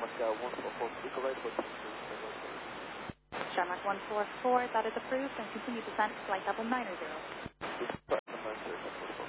Tarmac 144, equalize for Tarmac 144, that is approved, and continue descent, flight level 900.